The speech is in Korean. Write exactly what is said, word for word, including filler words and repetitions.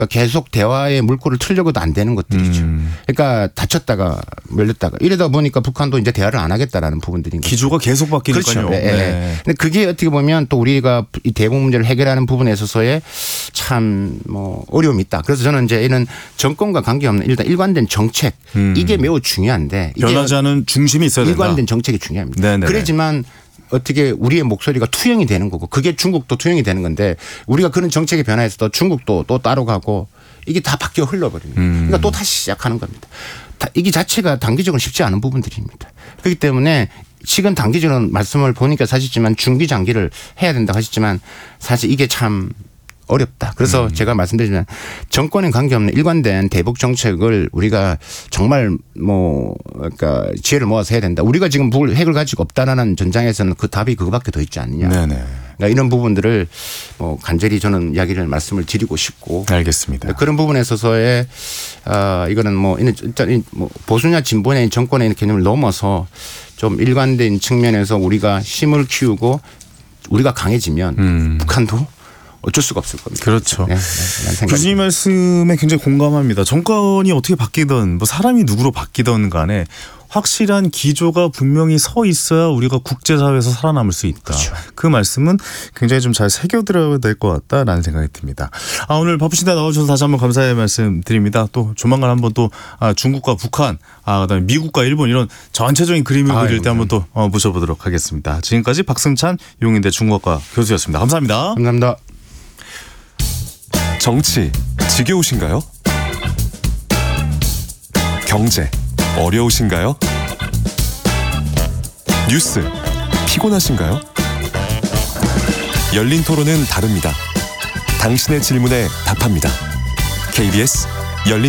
계속 대화의 물꼬를 틀려고도 안 되는 것들이죠. 음. 그러니까 다쳤다가 밀렸다가 이러다 보니까 북한도 이제 대화를 안 하겠다라는 부분들인 거죠. 기조가 계속 바뀌니까요. 그렇죠. 네. 네. 근데 그게 어떻게 보면 또 우리가 이 대북 문제를 해결하는 부분에 있어서의 참 뭐 어려움이 있다. 그래서 저는 이제 이런 정권과 관계없는 일단 일관된 정책 음. 이게 매우 중요한데 변하지 않은 중심이 있어야 된다. 일관된 정책이 중요합니다. 네네네. 그렇지만 어떻게 우리의 목소리가 투영이 되는 거고 그게 중국도 투영이 되는 건데 우리가 그런 정책의 변화에서 중국도 또 따로 가고 이게 다 바뀌어 흘러버립니다. 음. 그러니까 또 다시 시작하는 겁니다. 이게 자체가 단기적으로 쉽지 않은 부분들입니다. 그렇기 때문에 지금 단기적으로 말씀을 보니까 사실지만 중기 장기를 해야 된다고 하셨지만 사실 이게 참 어렵다. 그래서 음. 제가 말씀드리지만 정권에 관계없는 일관된 대북 정책을 우리가 정말 뭐 그러니까 지혜를 모아서 해야 된다. 우리가 지금 북을 핵을 가지고 없다라는 전장에서는 그 답이 그거밖에 더 있지 않느냐. 네네. 그러니까 이런 부분들을 뭐 간절히 저는 이야기를 말씀을 드리고 싶고. 알겠습니다. 그런 부분에 있어서의 아 이거는 뭐 일단 뭐 보수냐 진보냐 정권의 개념을 넘어서 좀 일관된 측면에서 우리가 힘을 키우고 우리가 강해지면 음. 북한도 어쩔 수가 없을 겁니다. 그렇죠. 네, 네, 교수님 말씀에 굉장히 공감합니다. 정권이 어떻게 바뀌든 뭐 사람이 누구로 바뀌든 간에 확실한 기조가 분명히 서 있어야 우리가 국제사회에서 살아남을 수 있다. 그렇죠. 그 말씀은 굉장히 좀 잘 새겨들어야 될 것 같다라는 생각이 듭니다. 아, 오늘 바쁘신데 나와주셔서 다시 한번 감사의 말씀 드립니다. 또 조만간 한번 또 아, 중국과 북한, 아, 그다음에 미국과 일본 이런 전체적인 그림을 아, 그릴 때 한번 또 어, 모셔보도록 하겠습니다. 지금까지 박승찬 용인대 중국어과 교수였습니다. 감사합니다. 감사합니다. 정치 지겨우신가요? 경제 어려우신가요? 뉴스 피곤하신가요? 열린 토론은 다릅니다. 당신의 질문에 답합니다. 케이비에스 열린